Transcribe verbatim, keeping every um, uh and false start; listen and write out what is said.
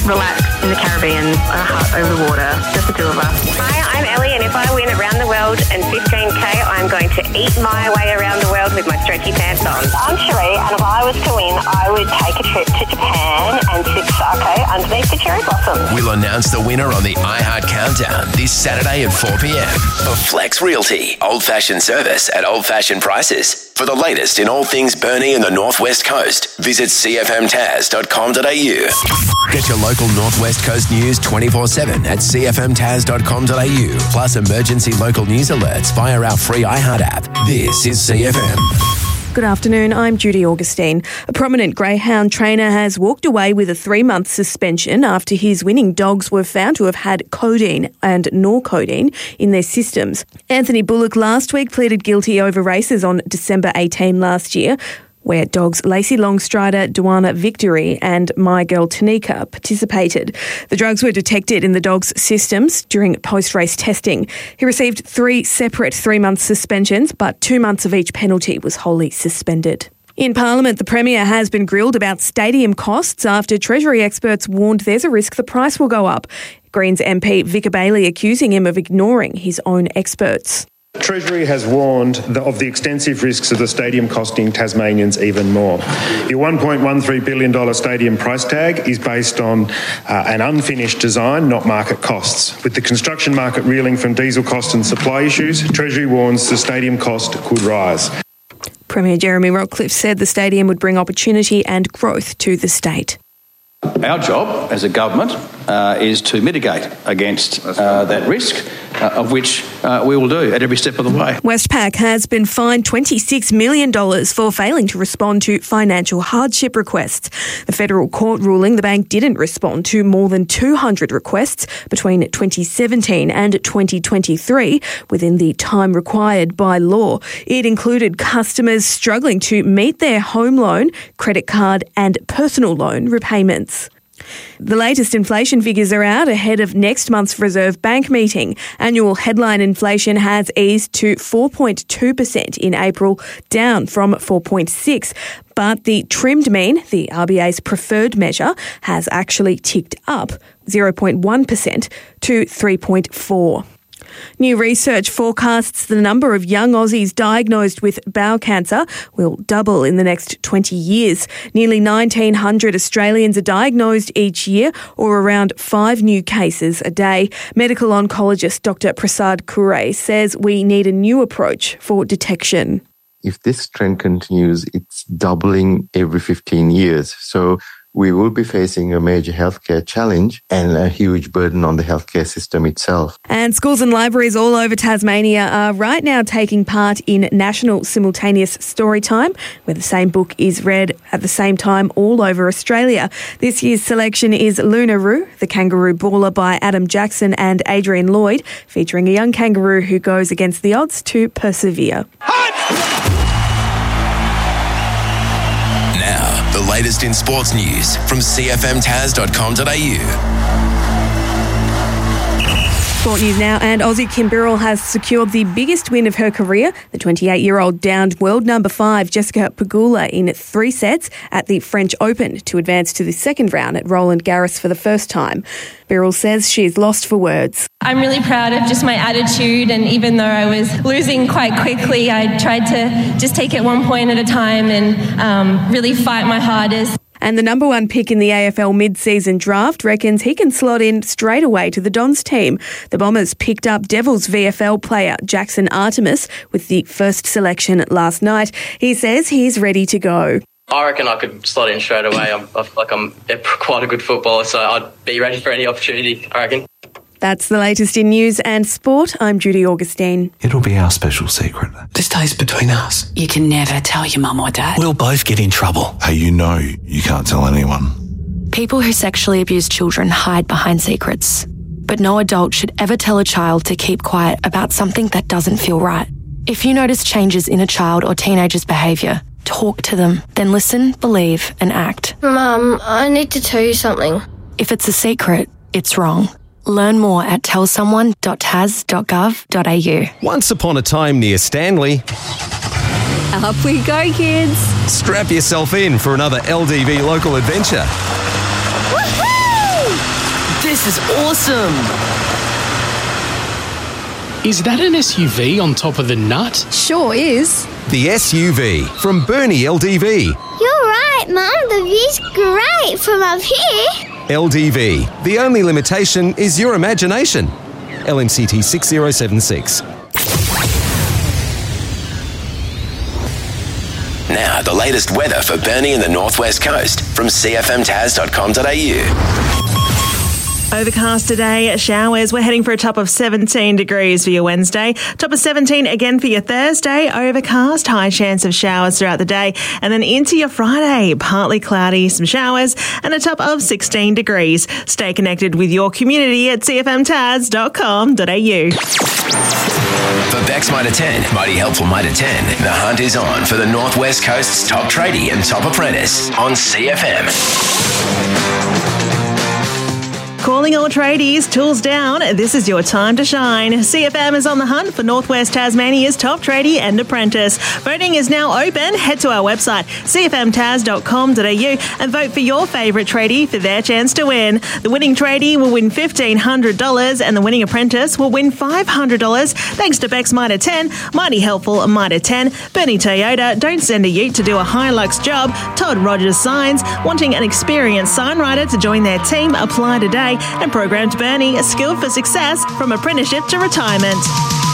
relax in the Caribbean, a hut over the water, just the two of us. Hi, I'm Ellie, and if I win around the world and fifteen K, I'm going to eat my way around the world with my stretchy pants on. I'm Cherie, and if I was to win, I would take a trip to Japan and sip sake underneath the cherry blossoms. We'll announce the winner on the iHeart Countdown this Saturday at four p.m. For Flex Realty, old-fashioned service at old-fashioned prices. For the latest in all things Burnie and the Northwest Coast, visit c f m taz dot com dot a u. Get your local Northwest Coast news twenty-four seven at c f m taz dot com dot a u, plus emergency local news alerts via our free iHeart app. This is C F M. Good afternoon, I'm Judy Augustine. A prominent greyhound trainer has walked away with a three-month suspension after his winning dogs were found to have had codeine and norcodeine in their systems. Anthony Bullock last week pleaded guilty over races on December eighteenth last year, where dogs Lacey Longstrider, Duana Victory and My Girl Tanika participated. The drugs were detected in the dog's systems during post-race testing. He received three separate three-month suspensions, but two months of each penalty was wholly suspended. In Parliament, the Premier has been grilled about stadium costs after Treasury experts warned there's a risk the price will go up. Greens M P Vicar Bailey accusing him of ignoring his own experts. Treasury has warned the, of the extensive risks of the stadium costing Tasmanians even more. Your one point one three billion dollars stadium price tag is based on uh, an unfinished design, not market costs. With the construction market reeling from diesel cost and supply issues, Treasury warns the stadium cost could rise. Premier Jeremy Rockcliffe said the stadium would bring opportunity and growth to the state. Our job as a government uh, is to mitigate against uh, that risk, uh, of which uh, we will do at every step of the way. Westpac has been fined twenty-six million dollars for failing to respond to financial hardship requests. The federal court ruling the bank didn't respond to more than two hundred requests between twenty seventeen and twenty twenty-three within the time required by law. It included customers struggling to meet their home loan, credit card and personal loan repayments. The latest inflation figures are out ahead of next month's Reserve Bank meeting. Annual headline inflation has eased to four point two percent in April, down from four point six percent. But the trimmed mean, the R B A's preferred measure, has actually ticked up zero point one percent to three point four percent. New research forecasts the number of young Aussies diagnosed with bowel cancer will double in the next twenty years. Nearly nineteen hundred Australians are diagnosed each year, or around five new cases a day. Medical oncologist Doctor Prasad Kure says we need a new approach for detection. If this trend continues, it's doubling every fifteen years. So we will be facing a major healthcare challenge and a huge burden on the healthcare system itself. And schools and libraries all over Tasmania are right now taking part in National Simultaneous Storytime, where the same book is read at the same time all over Australia. This year's selection is Lunaroo, The Kangaroo Baller by Adam Jackson and Adrian Lloyd, featuring a young kangaroo who goes against the odds to persevere. Now, the latest in sports news from c f m taz dot com dot a u. Sport news now, and Aussie Kim Birrell has secured the biggest win of her career. The twenty-eight-year-old downed world number five Jessica Pegula in three sets at the French Open to advance to the second round at Roland Garros for the first time. Birrell says she is lost for words. I'm really proud of just my attitude, and even though I was losing quite quickly, I tried to just take it one point at a time and um, really fight my hardest. And the number one pick in the A F L mid-season draft reckons he can slot in straight away to the Dons team. The Bombers picked up Devils V F L player Jackson Artemis with the first selection last night. He says he's ready to go. I reckon I could slot in straight away. I'm, I feel like I'm quite a good footballer, so I'd be ready for any opportunity, I reckon. That's the latest in news and sport. I'm Judy Augustine. It'll be our special secret. This stays between us. You can never tell your mum or dad. We'll both get in trouble. Hey, you know you can't tell anyone. People who sexually abuse children hide behind secrets. But no adult should ever tell a child to keep quiet about something that doesn't feel right. If you notice changes in a child or teenager's behaviour, talk to them, then listen, believe and act. Mum, I need to tell you something. If it's a secret, it's wrong. Learn more at tell someone dot tas dot gov dot a u. Once upon a time near Stanley. Up we go, kids. Strap yourself in for another L D V local adventure. Woohoo! This is awesome. Is that an S U V on top of the nut? Sure is. The S U V from Bernie L D V. You're right, Mum. The view's great from up here. L D V. The only limitation is your imagination. L M C T six zero seven six. Now, the latest weather for Burnie and the Northwest Coast from c f m taz dot com dot a u. Overcast today, showers. We're heading for a top of seventeen degrees for your Wednesday. Top of seventeen again for your Thursday. Overcast, high chance of showers throughout the day. And then into your Friday, partly cloudy, some showers, and a top of sixteen degrees. Stay connected with your community at c f m taz dot com dot a u. For Bex Mitre ten, Mighty Helpful Mitre ten, the hunt is on for the Northwest Coast's top tradie and top apprentice on C F M. Calling all tradies, tools down, this is your time to shine. C F M is on the hunt for Northwest Tasmania's top tradie and apprentice. Voting is now open. Head to our website, c f m taz dot com dot a u, and vote for your favourite tradie for their chance to win. The winning tradie will win fifteen hundred dollars and the winning apprentice will win five hundred dollars thanks to Bex Mitre ten, Mighty Helpful Mitre ten, Bernie Toyota, Don't Send a Ute to do a Hilux job, Todd Rogers Signs, wanting an experienced signwriter to join their team, apply today, and Programmed Bernie, skilled for success from apprenticeship to retirement.